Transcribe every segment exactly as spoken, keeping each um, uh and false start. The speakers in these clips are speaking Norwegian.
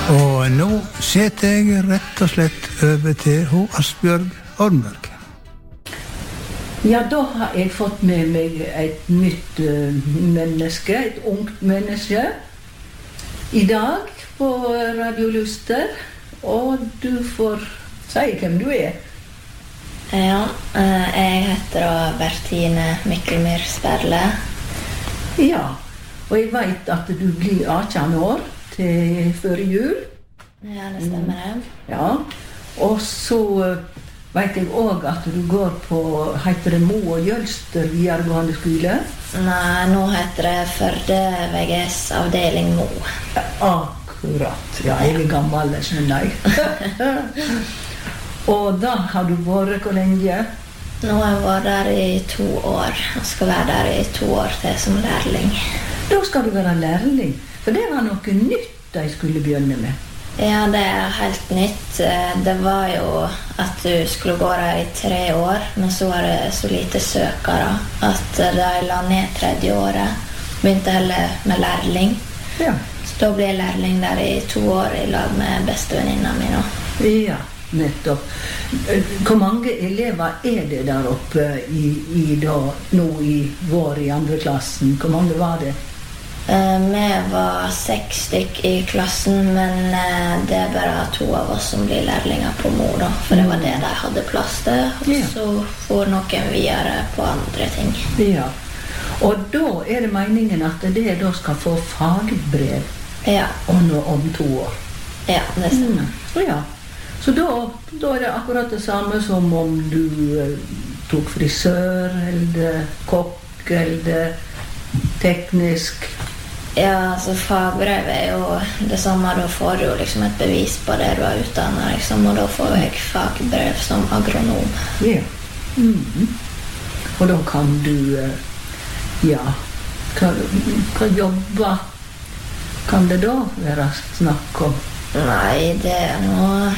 Og nå setter jeg rett og slett over til ho Asbjørg Ormberg. Ja, da har jeg fått med meg et nytt uh, menneske, et ungt menneske, i dag på Radio Luster, og du får si hvem du er. Ja, jeg heter Bertine Mikkelmyr Sperle. Ja, og jeg vet at du blir atten år til før jul. Ja, det stemmer det. Ja, og så vet jeg også at du går på, heter det Mo og Jølster videregående skole? Nei, nå heter det Førde V G S avdeling Mo. Ja, akkurat. Ja, jeg er gammel, skjønner jeg. Og da har du vært hvor lenge? Nå har jeg vært der i to år. Jeg skal være der i to år til som lærling. Da skal du være lærling, for det var noe nytt jeg skulle begynne med. Ja, det er helt nytt. Det var jo at du skulle gå der i tre år, men så var det så lite søkere at de la ned tredje året. Begynte heller med lærling. Ja. Så da ble jeg lærling der i to år i lag med bestevenninna mi nå. Ja, nettopp. Hvor mange elever er det der oppe i, i da, nå i vår i andre klassen? Hvor mange var det? Uh, vi var seks stykk i klassen, men uh, det er bare to av oss som blir lærlinger på Mo da, for det var det de hadde plass til, og ja. Så får noen videre på andre ting. Ja, og da er det meningen at det da skal få fagbrev ja. Og nå om to år. Ja, det stemmer. Mm. Ja, så da, da er det akkurat det samme som om du uh, tok frisør, eller kokk, eller teknisk. Ja, altså fagbrev er jo det samme. Da får du jo liksom et bevis på det du er utdannet, liksom, og da får jeg fagbrev som agronom. Ja. Mm-hmm. Og da kan du, ja, hva, hva jobba kan det da være snakk om? Nei, det er noe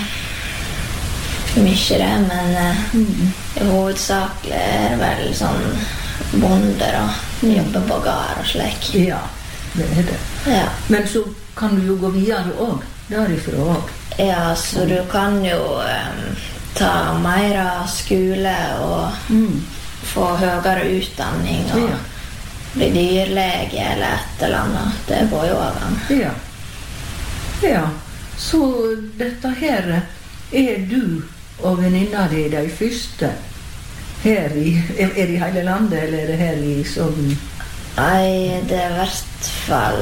mye det, men mm. hovedsakelig er det vel sånn bonder og jobber på gard og slik. Ja, det er det. Ja. Men så kan du jo gå videre også, derifra også. Ja, så du kan jo um, ta mer av skole og mm. få høyere utdanning og ja. Bli dyrlege eller et eller annet. Det går jo av an. Ja. Ja, så dette her er du og venninna di de første her i, er det i hele landet, eller er det her i Sogn? Nei, det er i hvert fall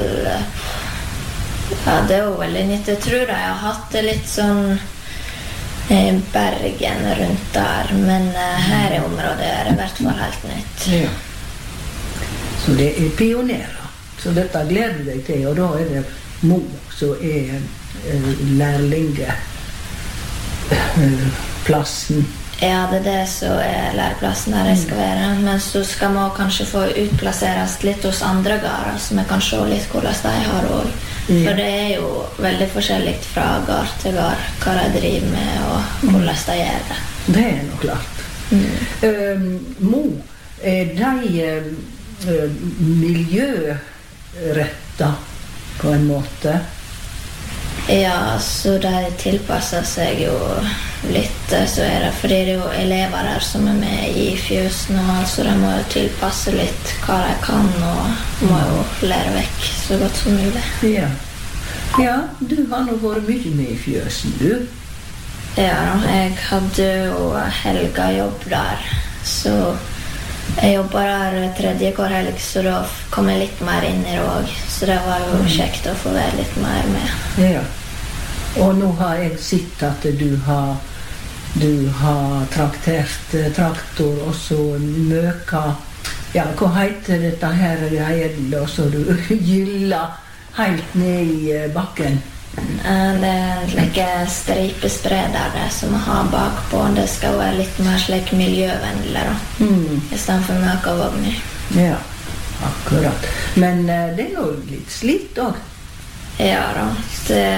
ja, det er jo veldig nytt. Jeg tror jeg har hatt det litt sånn i Bergen rundt der, men her i området er det i hvert fall helt nytt. Ja. Så det er pionerer. Så dette gleder du deg til, og da er det Mo som er uh, lærlingeplassen. Ja, det er det som er læreplassen der jeg skal være. Men så skal man kanskje få utplasseres litt hos andre garer, så vi kan se litt hvordan de har også. Ja. For det er jo veldig forskjellig fra gard til gard, hva de driver med og hvordan de gjør det. Det er nok klart. Mm. Uh, Mo, er de uh, miljøretta på en måte? Ja, så de tilpasser seg jo litt, så er det, fordi det er jo elever der som er med i fjøsen, og så de må jo tilpasse litt hva de kan, og må jo lære vekk så godt som mulig. Ja, ja du har nå vært mye med i fjøsen, du. Ja, jeg hadde jo helga jobb der, så jeg jobbet der tredje hver helg, så da kom jeg litt mer inn i det også. Så det var jo kjekt å få være litt mer med. Ja, og nå har jeg sett at du har, du har traktert traktor, og så møka, ja, hva heter dette her, og så du gylla helt ned i bakken? Det er en like stripespreder det som vi har bakpå. Det skal være litt mer slik miljøvennlig da, mm. I stedet for møka vogner. Ja, akkurat. Men uh, det er jo litt slitt også. Ja da, det